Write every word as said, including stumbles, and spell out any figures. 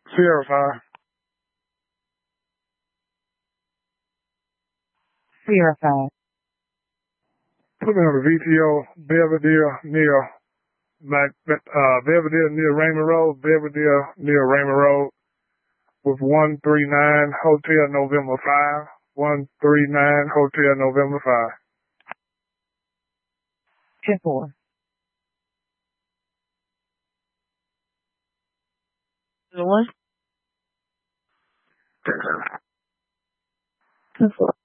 Sierra five. Sierra five. Put me on the V T O, Belvedere near Mac, uh, Belvedere near Raymond Road, Belvedere near Raymond Road, with one three nine Hotel November five. one three nine Hotel November five. ten four. The one? ten four.